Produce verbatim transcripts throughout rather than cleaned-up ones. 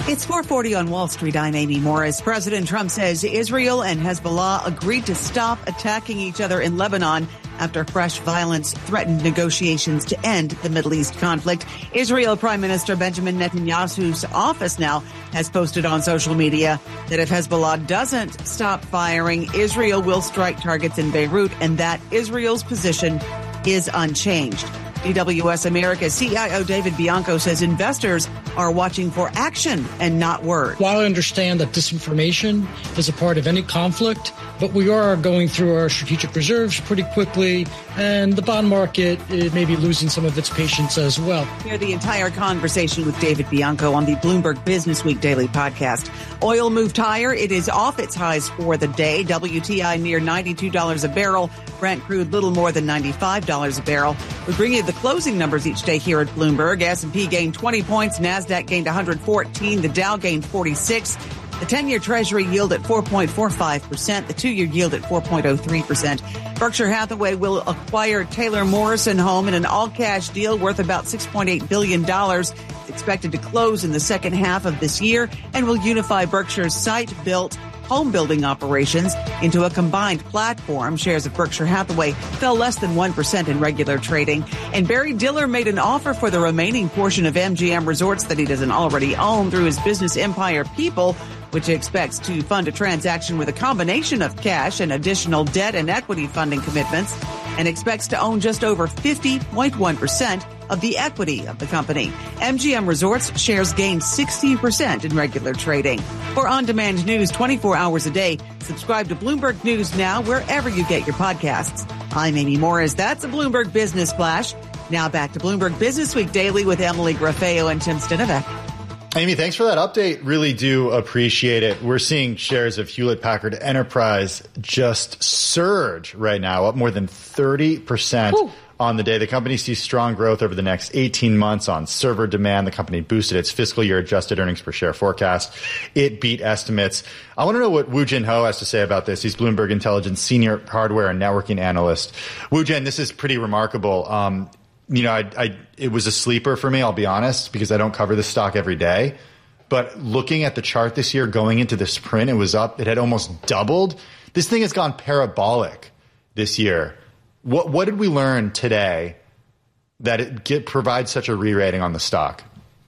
It's four forty on Wall Street. I'm Amy Morris. President Trump says Israel and Hezbollah agreed to stop attacking each other in Lebanon after fresh violence threatened negotiations to end the Middle East conflict. Israel Prime Minister Benjamin Netanyahu's office now has posted on social media that if Hezbollah doesn't stop firing, Israel will strike targets in Beirut, and that Israel's position is unchanged. D W S America C I O David Bianco says investors are watching for action and not words. While I understand that disinformation is a part of any conflict, but we are going through our strategic reserves pretty quickly, and the bond market it may be losing some of its patience as well. Hear the entire conversation with David Bianco on the Bloomberg Business Week Daily podcast. Oil moved higher. It is off its highs for the day. W T I near ninety-two dollars a barrel. Brent crude little more than ninety-five dollars a barrel. We bring you the closing numbers each day here at Bloomberg. S and P gained twenty points. NASDAQ gained one hundred fourteen. The Dow gained forty-six. The ten-year Treasury yield at four point four five percent. The two-year yield at four point oh three percent. Berkshire Hathaway will acquire Taylor Morrison Home in an all-cash deal worth about six point eight billion dollars. It's expected to close in the second half of this year and will unify Berkshire's site-built home building operations into a combined platform. Shares of Berkshire Hathaway fell less than one percent in regular trading. And Barry Diller made an offer for the remaining portion of M G M Resorts that he doesn't already own through his business empire People, which he expects to fund a transaction with a combination of cash and additional debt and equity funding commitments, and expects to own just over fifty point one percent of the equity of the company. M G M Resorts shares gained sixteen percent in regular trading. For on-demand news twenty-four hours a day, subscribe to Bloomberg News Now wherever you get your podcasts. I'm Amy Morris. That's a Bloomberg Business Flash. Now back to Bloomberg Business Week Daily with Emily Grafeo and Tim Stinovec. Amy, thanks for that update. Really do appreciate it. We're seeing shares of Hewlett-Packard Enterprise just surge right now, up more than thirty percent. Ooh. On the day. The company sees strong growth over the next eighteen months on server demand. The company boosted its fiscal year adjusted earnings per share forecast. It beat estimates. I want to know what Woo Jin Ho has to say about this. He's Bloomberg Intelligence senior hardware and networking analyst. Woo Jin, this is pretty remarkable. Um, you know, I, I, it was a sleeper for me, I'll be honest, because I don't cover this stock every day. But looking at the chart this year, going into the sprint, it was up. It had almost doubled. This thing has gone parabolic this year. What what did we learn today that it get, provides such a re-rating on the stock?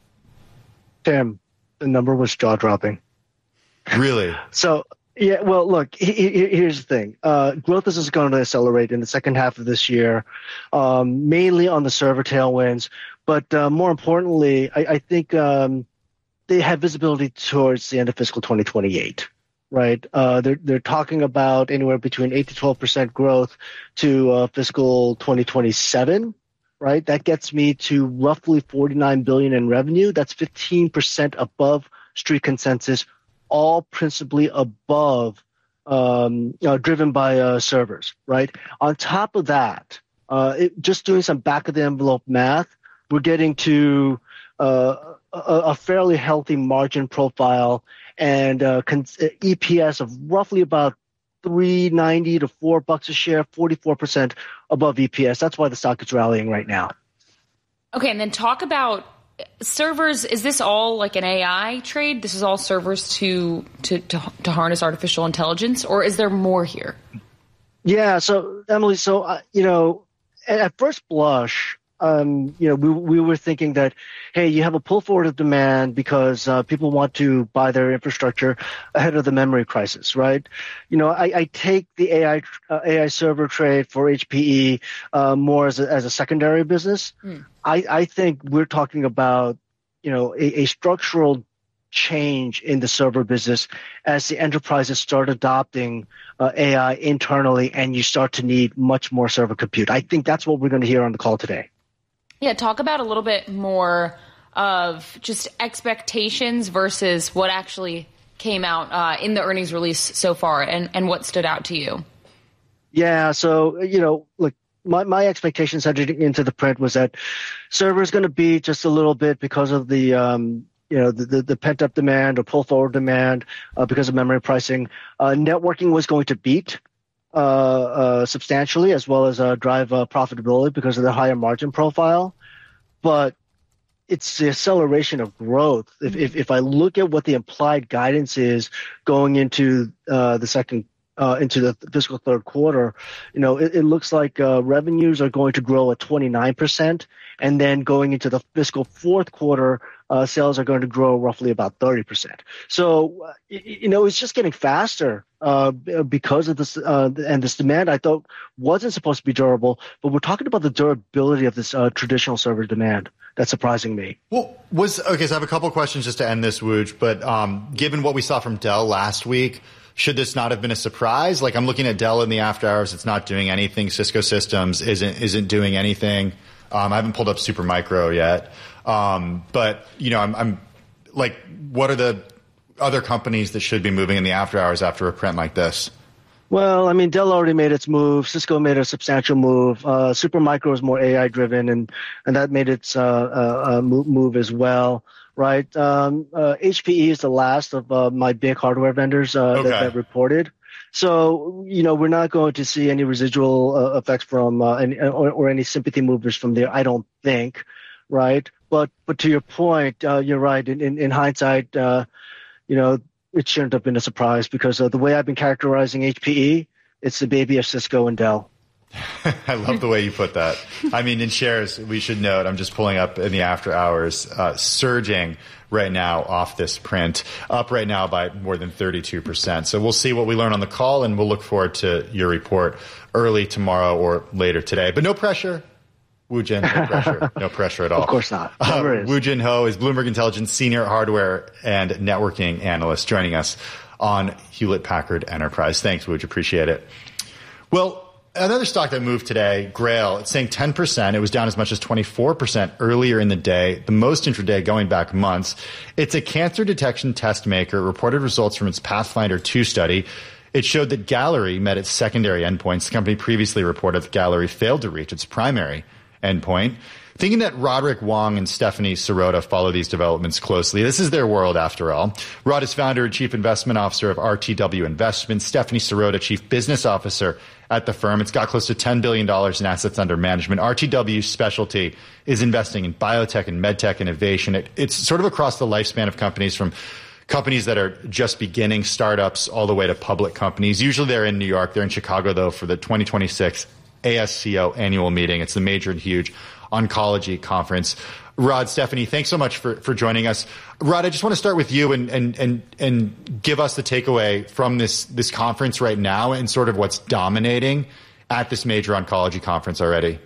Tim, the number was jaw-dropping. Really? So, yeah, well, look, he, he, here's the thing. Uh, growth is just going to accelerate in the second half of this year, um, mainly on the server tailwinds. But uh, more importantly, I, I think um, they have visibility towards the end of fiscal twenty twenty-eight. Right. Uh, they're, they're talking about anywhere between eight to twelve percent growth to uh, fiscal twenty twenty-seven. Right. That gets me to roughly forty-nine billion dollars in revenue. That's fifteen percent above street consensus, all principally above, um, you know, driven by uh, servers. Right. On top of that, uh, it, just doing some back of the envelope math, we're getting to uh, a, a fairly healthy margin profile and uh, E P S of roughly about three ninety to four bucks a share, forty-four percent above E P S. That's why the stock is rallying right now. Okay, and then talk about servers. Is this all like an A I trade? This is all servers to to to, to harness artificial intelligence, or is there more here? Yeah. So Emily, so uh, you know, at, at first blush, Um, you know, we we were thinking that, hey, you have a pull forward of demand because uh, people want to buy their infrastructure ahead of the memory crisis, right? You know, I, I take the A I uh, A I server trade for H P E uh, more as a, as a secondary business. Mm. I, I think we're talking about, you know, a, a structural change in the server business as the enterprises start adopting uh, A I internally, and you start to need much more server compute. I think that's what we're going to hear on the call today. Yeah, talk about a little bit more of just expectations versus what actually came out uh, in the earnings release so far, and, and what stood out to you. Yeah, so, you know, look, my, my expectations heading into the print was that server is going to be just a little bit because of the, um, you know, the, the, the pent-up demand or pull-forward demand uh, because of memory pricing. Uh, networking was going to beat Uh, uh, substantially, as well as uh, drive uh, profitability because of the higher margin profile. But it's the acceleration of growth. If, if if I look at what the implied guidance is going into uh, the second uh, into the fiscal third quarter, you know, it, it looks like uh, revenues are going to grow at twenty-nine percent, and then going into the fiscal fourth quarter, uh, sales are going to grow roughly about thirty percent. So, uh, you know, it's just getting faster uh, because of this, uh, and this demand I thought wasn't supposed to be durable, but we're talking about the durability of this uh, traditional server demand. That's surprising me. Well, was okay. So I have a couple of questions just to end this, Wooj. But um, given what we saw from Dell last week, should this not have been a surprise? Like, I'm looking at Dell in the after hours; it's not doing anything. Cisco Systems isn't isn't doing anything. Um, I haven't pulled up Supermicro yet, um, but you know, I'm, I'm like, what are the other companies that should be moving in the after hours after a print like this? Well, I mean, Dell already made its move. Cisco made a substantial move. Uh, Supermicro is more A I driven, and and that made its uh, uh, move as well, right? Um, uh, H P E is the last of uh, my big hardware vendors uh, okay. that, that reported. So, you know, we're not going to see any residual uh, effects from uh, any, or, or any sympathy movers from there, I don't think, right? But but to your point, uh, you're right. In in, in hindsight, uh, you know, it shouldn't have been a surprise because of the way I've been characterizing H P E, it's the baby of Cisco and Dell. I love the way you put that. I mean, in shares, we should note, I'm just pulling up in the after hours, uh, surging right now off this print, up right now by more than thirty-two percent. So we'll see what we learn on the call, and we'll look forward to your report early tomorrow or later today. But no pressure. Woo Jin, no pressure. No pressure at all. Of course not. Never uh, is. Woo Jin Ho is Bloomberg Intelligence Senior Hardware and Networking Analyst, joining us on Hewlett Packard Enterprise. Thanks, Woo. Appreciate it. Well, another stock that moved today, Grail, it's saying ten percent. It was down as much as twenty-four percent earlier in the day, the most intraday going back months. It's a cancer detection test maker, reported results from its Pathfinder two study. It showed that Galleri met its secondary endpoints. The company previously reported that Galleri failed to reach its primary endpoint. Thinking that Roderick Wong and Stephanie Sirota follow these developments closely. This is their world, after all. Rod is founder and chief investment officer of R T W Investments. Stephanie Sirota, chief business officer at the firm. It's got close to ten billion dollars in assets under management. R T W's specialty is investing in biotech and medtech innovation. It, it's sort of across the lifespan of companies, from companies that are just beginning, startups, all the way to public companies. Usually they're in New York. They're in Chicago, though, for the twenty twenty-six A S C O annual meeting. It's the major and huge oncology conference. Rod, Stephanie, thanks so much for, for joining us. Rod, I just want to start with you and, and, and, and give us the takeaway from this, this conference right now and sort of what's dominating at this major oncology conference already.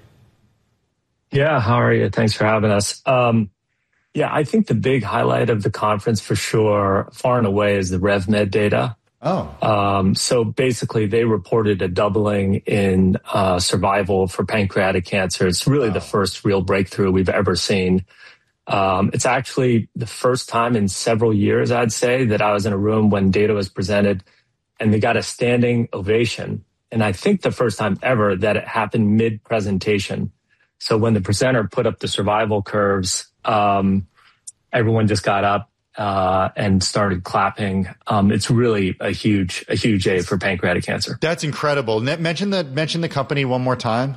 Yeah, how are you? Thanks for having us. Um, yeah, I think the big highlight of the conference for sure, far and away, is the RevMed data. Oh. Um, so basically, they reported a doubling in uh, survival for pancreatic cancer. It's really wow. the first real breakthrough we've ever seen. Um, it's actually the first time in several years, I'd say, that I was in a room when data was presented and they got a standing ovation. And I think the first time ever that it happened mid-presentation. So when the presenter put up the survival curves, um, everyone just got up Uh, and started clapping. Um, it's really a huge, a huge A for pancreatic cancer. That's incredible. Mention the mention the company one more time.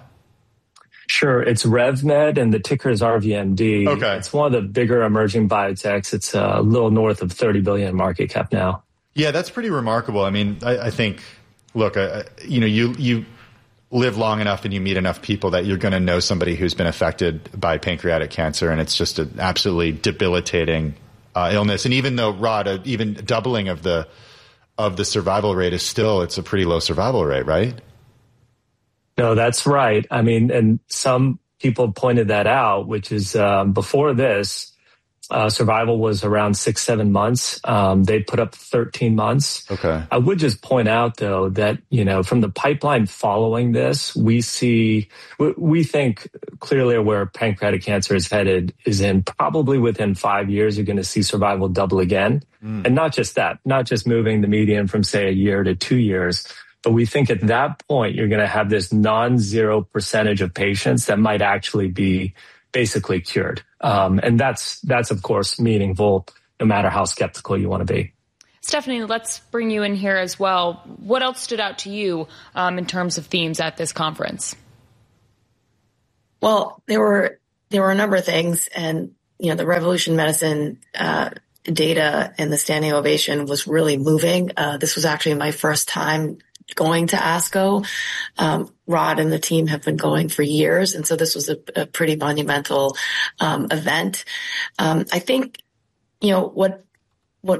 Sure, it's RevMed, and the ticker is R V M D. Okay, it's one of the bigger emerging biotechs. It's a little north of thirty billion market cap now. Yeah, that's pretty remarkable. I mean, I, I think, look, I, you know, you you live long enough and you meet enough people that you're going to know somebody who's been affected by pancreatic cancer, and it's just an absolutely debilitating Uh, illness. And even though, Rod, uh, even doubling of the of the survival rate is still, it's a pretty low survival rate, right? No, that's right. I mean, and some people pointed that out, which is um, before this, uh, survival was around six, seven months. Um, they put up thirteen months. Okay. I would just point out, though, that, you know, from the pipeline following this, we see, we, we think clearly where pancreatic cancer is headed is in probably within five years, you're going to see survival double again. Mm. And not just that, not just moving the median from, say, a year to two years, but we think at that point, you're going to have this non-zero percentage of patients that might actually be basically cured. Um, and that's, that's, of course, meaningful, no matter how skeptical you want to be. Stephanie, let's bring you in here as well. What else stood out to you um, in terms of themes at this conference? Well, there were there were a number of things, and you know, the Revolution Medicine uh, data and the standing ovation was really moving. Uh, this was actually my first time going to ASCO. Um, Rod and the team have been going for years, and so this was a, a pretty monumental um, event. Um, I think, you know, what